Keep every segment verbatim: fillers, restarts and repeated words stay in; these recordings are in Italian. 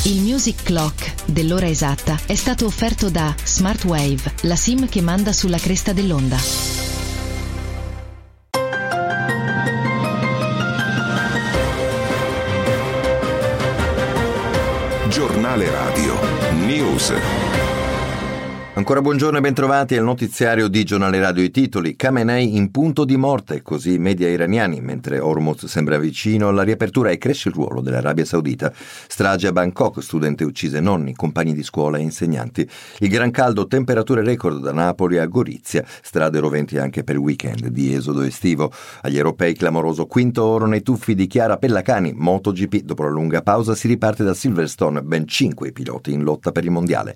Il Music Clock dell'ora esatta è stato offerto da Smartwave, la SIM che manda sulla cresta dell'onda. Giornale Radio News. Ancora buongiorno e bentrovati al notiziario di Giornale Radio. I titoli: Khamenei in punto di morte, così i media iraniani, mentre Hormuz sembra vicino alla riapertura e cresce il ruolo dell'Arabia Saudita. Strage a Bangkok, studente uccise, nonni, compagni di scuola e insegnanti. Il gran caldo, temperature record da Napoli a Gorizia, strade roventi anche per il weekend di esodo estivo. Agli europei clamoroso quinto oro nei tuffi di Chiara Pellacani. MotoGP, dopo la lunga pausa si riparte da Silverstone, ben cinque piloti in lotta per il mondiale.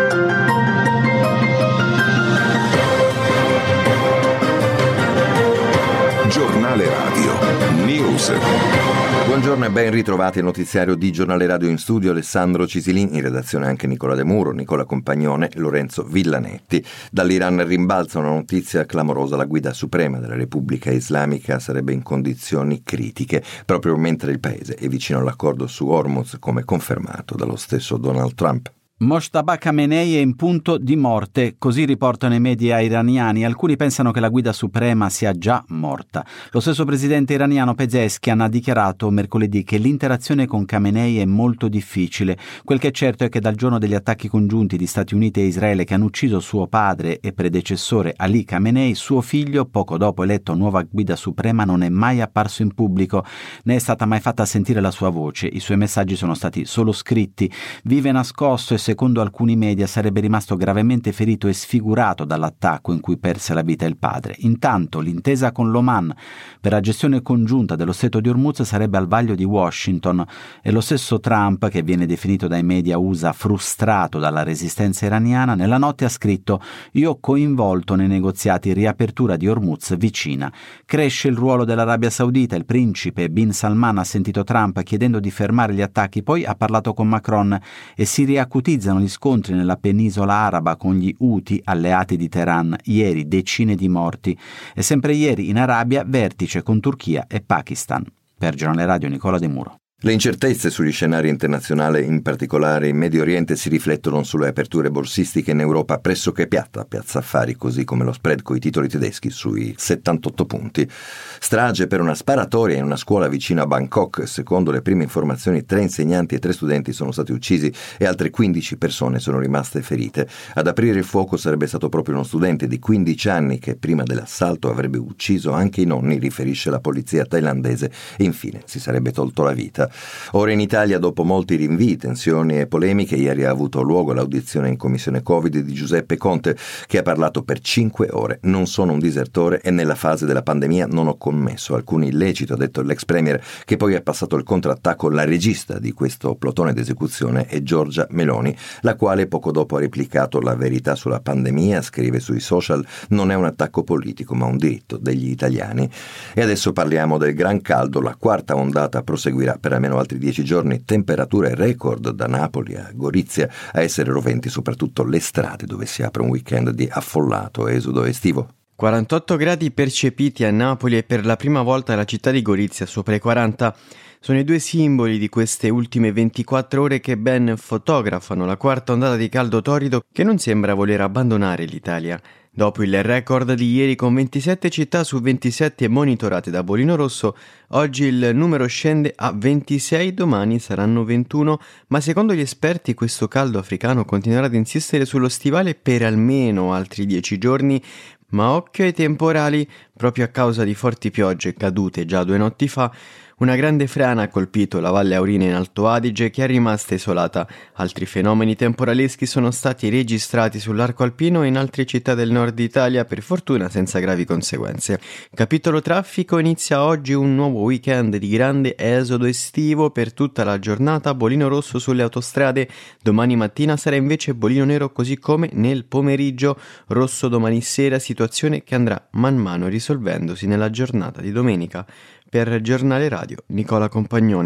Giornale Radio News. Buongiorno e ben ritrovati al notiziario di Giornale Radio. In studio Alessandro Cisilin, in redazione anche Nicola De Muro, Nicola Compagnone, Lorenzo Villanetti. Dall'Iran rimbalza una notizia clamorosa: la guida suprema della Repubblica Islamica sarebbe in condizioni critiche, proprio mentre il paese è vicino all'accordo su Hormuz, come confermato dallo stesso Donald Trump. Mojtaba Khamenei è in punto di morte, così riportano i media iraniani. Alcuni pensano che la guida suprema sia già morta. Lo stesso presidente iraniano Pezeshkian ha dichiarato mercoledì che l'interazione con Khamenei è molto difficile. Quel che è certo è che dal giorno degli attacchi congiunti di Stati Uniti e Israele che hanno ucciso suo padre e predecessore Ali Khamenei, suo figlio, poco dopo eletto nuova guida suprema, non è mai apparso in pubblico, né è stata mai fatta sentire la sua voce. I suoi messaggi sono stati solo scritti. Vive nascosto e secondo alcuni media sarebbe rimasto gravemente ferito e sfigurato dall'attacco in cui perse la vita il padre. Intanto l'intesa con l'Oman per la gestione congiunta dello Stretto di Hormuz sarebbe al vaglio di Washington, e lo stesso Trump, che viene definito dai media U S A frustrato dalla resistenza iraniana, nella notte ha scritto: io ho coinvolto nei negoziati riapertura di Hormuz vicina. Cresce il ruolo dell'Arabia Saudita. Il principe Bin Salman ha sentito Trump chiedendo di fermare gli attacchi, poi ha parlato con Macron e si riacutizzano gli scontri nella penisola araba con gli Houthi, alleati di Teheran. Ieri decine di morti, e sempre ieri in Arabia vertice con Turchia e Pakistan. Per Giornale Radio Nicola De Muro. Le incertezze sugli scenari internazionali, in particolare in Medio Oriente, si riflettono sulle aperture borsistiche in Europa pressoché piatta, Piazza Affari, così come lo spread coi titoli tedeschi sui settantotto punti. Strage per una sparatoria in una scuola vicino a Bangkok. Secondo le prime informazioni, tre insegnanti e tre studenti sono stati uccisi e altre quindici persone sono rimaste ferite. Ad aprire il fuoco sarebbe stato proprio uno studente di quindici anni che prima dell'assalto avrebbe ucciso anche i nonni, riferisce la polizia thailandese, e infine si sarebbe tolto la vita. Ora in Italia, dopo molti rinvii, tensioni e polemiche, ieri ha avuto luogo l'audizione in commissione Covid di Giuseppe Conte, che ha parlato per cinque ore. Non sono un disertore e nella fase della pandemia non ho commesso alcun illecito, ha detto l'ex premier, che poi ha passato il contrattacco. La regista di questo plotone d'esecuzione è Giorgia Meloni, la quale poco dopo ha replicato: la verità sulla pandemia, scrive sui social, non è un attacco politico ma un diritto degli italiani. E adesso parliamo del gran caldo. La quarta ondata proseguirà per almeno altri dieci giorni, temperature record da Napoli a Gorizia, a essere roventi soprattutto le strade dove si apre un weekend di affollato esodo estivo. quarantotto gradi percepiti a Napoli e per la prima volta la città di Gorizia sopra i quaranta. Sono i due simboli di queste ultime ventiquattro ore che ben fotografano la quarta ondata di caldo torrido che non sembra voler abbandonare l'Italia. Dopo il record di ieri con ventisette città su ventisette monitorate da Bolino Rosso, oggi il numero scende a ventisei, domani saranno ventuno, ma secondo gli esperti questo caldo africano continuerà ad insistere sullo stivale per almeno altri dieci giorni, ma occhio ai temporali, proprio a causa di forti piogge cadute già due notti fa. Una grande frana ha colpito la Valle Aurina in Alto Adige, che è rimasta isolata. Altri fenomeni temporaleschi sono stati registrati sull'arco alpino e in altre città del nord Italia, per fortuna senza gravi conseguenze. Capitolo traffico: inizia oggi un nuovo weekend di grande esodo estivo. Per tutta la giornata bolino rosso sulle autostrade, domani mattina sarà invece bolino nero, così come nel pomeriggio. Rosso domani sera, situazione che andrà man mano risolvendosi nella giornata di domenica. Per Giornale Radio Nicola Compagnone.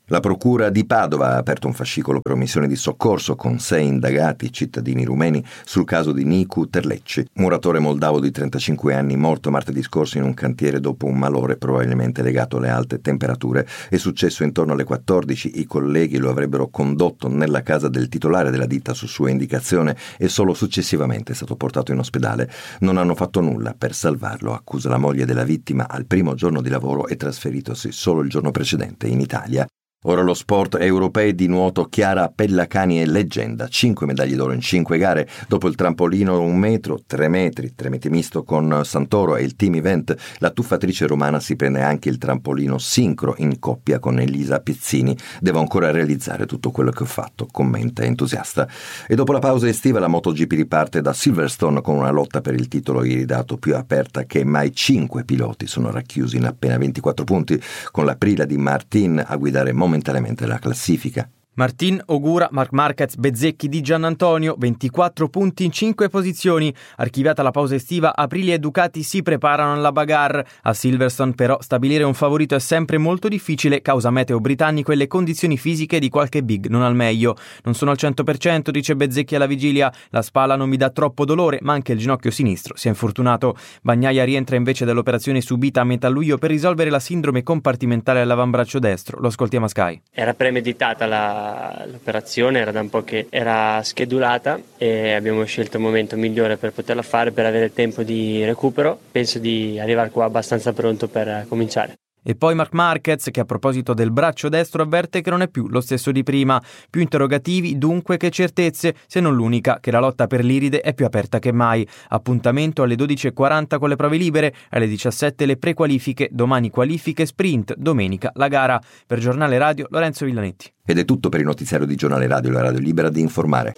La procura di Padova ha aperto un fascicolo per omissione di soccorso con sei indagati cittadini rumeni sul caso di Nicu Terlecci, muratore moldavo di trentacinque anni morto martedì scorso in un cantiere dopo un malore probabilmente legato alle alte temperature. È successo intorno alle quattordici, i colleghi lo avrebbero condotto nella casa del titolare della ditta su sua indicazione e solo successivamente è stato portato in ospedale. Non hanno fatto nulla per salvarlo, accusa la moglie della vittima al primo giorno di lavoro e trasferitosi solo il giorno precedente in Italia. Ora lo sport. Europei di nuoto. Chiara Pellacani è leggenda, cinque medaglie d'oro in cinque gare, dopo il trampolino un metro, tre metri, tre metri misto con Santoro e il team event. La tuffatrice romana si prende anche il trampolino sincro in coppia con Elisa Pizzini. Devo ancora realizzare tutto quello che ho fatto, commenta entusiasta. E dopo la pausa estiva la MotoGP riparte da Silverstone con una lotta per il titolo iridato più aperta che mai. Cinque piloti sono racchiusi in appena ventiquattro punti, con la Prila di Martin a guidare momentaneamente la classifica. Martin, Ogura, Marc Marquez, Bezzecchi di Giannantonio, ventiquattro punti in cinque posizioni. Archiviata la pausa estiva, Aprilia e Ducati si preparano alla bagarre. A Silverstone però stabilire un favorito è sempre molto difficile causa meteo britannico e le condizioni fisiche di qualche big non al meglio. Non sono al cento per cento, dice Bezzecchi alla vigilia. La spalla non mi dà troppo dolore, ma anche il ginocchio sinistro si è infortunato. Bagnaia rientra invece dall'operazione subita a metà luglio per risolvere la sindrome compartimentale all'avambraccio destro. Lo ascoltiamo a Sky. Era premeditata la l'operazione, era da un po' che era schedulata e abbiamo scelto il momento migliore per poterla fare, per avere tempo di recupero. Penso di arrivare qua abbastanza pronto per cominciare. E poi Marc Marquez, che a proposito del braccio destro avverte che non è più lo stesso di prima. Più interrogativi dunque che certezze, se non l'unica, che la lotta per l'Iride è più aperta che mai. Appuntamento alle dodici e quaranta con le prove libere, alle diciassette le prequalifiche, domani qualifiche sprint, domenica la gara. Per Giornale Radio, Lorenzo Villanetti. Ed è tutto per il notiziario di Giornale Radio, la radio libera di informare.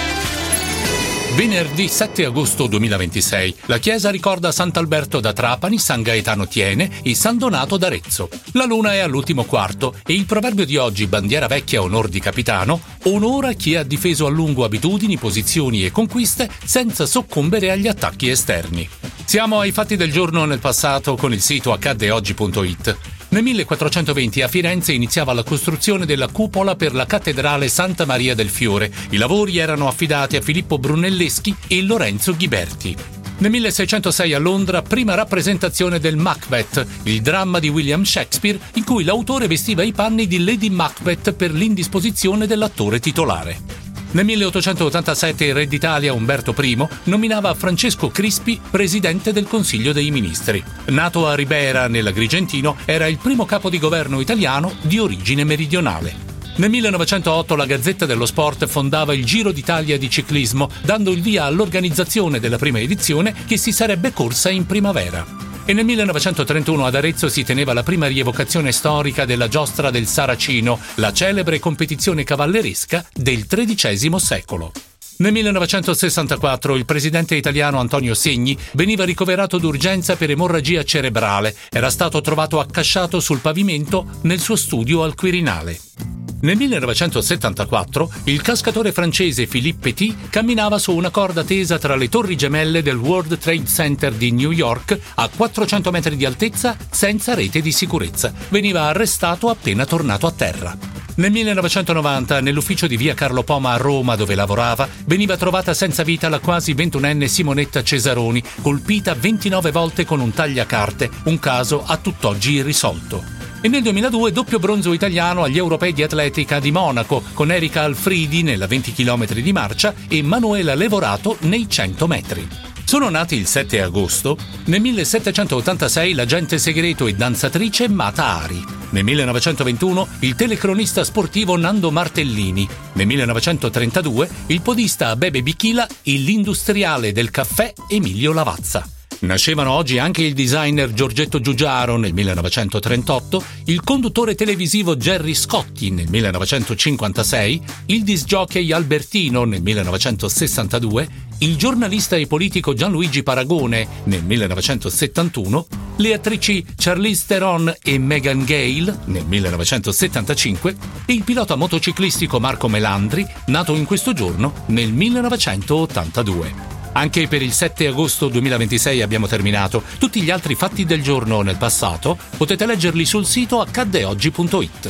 Venerdì sette agosto duemilaventisei, la chiesa ricorda Sant'Alberto da Trapani, San Gaetano Tiene e San Donato d'Arezzo. La luna è all'ultimo quarto e il proverbio di oggi, bandiera vecchia onor di capitano, onora chi ha difeso a lungo abitudini, posizioni e conquiste senza soccombere agli attacchi esterni. Siamo ai fatti del giorno nel passato con il sito accadde oggi punto it. Nel millequattrocentoventi a Firenze iniziava la costruzione della cupola per la cattedrale Santa Maria del Fiore. I lavori erano affidati a Filippo Brunelleschi e Lorenzo Ghiberti. Nel milleseicentosei a Londra, prima rappresentazione del Macbeth, il dramma di William Shakespeare, in cui l'autore vestiva i panni di Lady Macbeth per l'indisposizione dell'attore titolare. Nel milleottocentottantasette il re d'Italia Umberto I nominava Francesco Crispi presidente del Consiglio dei Ministri. Nato a Ribera, nell'Agrigentino, era il primo capo di governo italiano di origine meridionale. Nel millenovecentootto la Gazzetta dello Sport fondava il Giro d'Italia di ciclismo, dando il via all'organizzazione della prima edizione che si sarebbe corsa in primavera. E nel millenovecentotrentuno ad Arezzo si teneva la prima rievocazione storica della Giostra del Saracino, la celebre competizione cavalleresca del tredicesimo secolo. Nel millenovecentosessantaquattro il presidente italiano Antonio Segni veniva ricoverato d'urgenza per emorragia cerebrale. Era stato trovato accasciato sul pavimento nel suo studio al Quirinale. Nel millenovecentosettantaquattro il cascatore francese Philippe Petit camminava su una corda tesa tra le torri gemelle del World Trade Center di New York a quattrocento metri di altezza senza rete di sicurezza. Veniva arrestato appena tornato a terra. Nel millenovecentonovanta, nell'ufficio di via Carlo Poma a Roma, dove lavorava, veniva trovata senza vita la quasi ventunenne Simonetta Cesaroni, colpita ventinove volte con un tagliacarte, un caso a tutt'oggi irrisolto. E nel duemiladue doppio bronzo italiano agli europei di atletica di Monaco, con Erika Alfridi nella venti chilometri di marcia e Manuela Levorato nei cento metri. Sono nati il sette agosto. Nel millesettecentottantasei l'agente segreto e danzatrice Mata Hari. Nel millenovecentoventuno il telecronista sportivo Nando Martellini. Nel millenovecentotrentadue il podista Bebe Bichila e l'industriale del caffè Emilio Lavazza. Nascevano oggi anche il designer Giorgetto Giugiaro nel millenovecentotrentotto, il conduttore televisivo Gerry Scotti nel millenovecentocinquantasei, il disc jockey Albertino nel millenovecentosessantadue, il giornalista e politico Gianluigi Paragone nel millenovecentosettantuno, le attrici Charlize Theron e Meghan Gale nel millenovecentosettantacinque e il pilota motociclistico Marco Melandri, nato in questo giorno nel millenovecentottantadue. Anche per il sette agosto duemilaventisei abbiamo terminato. Tutti gli altri fatti del giorno nel passato potete leggerli sul sito accadde oggi punto it.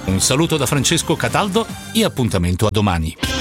Un saluto da Francesco Cataldo e appuntamento a domani.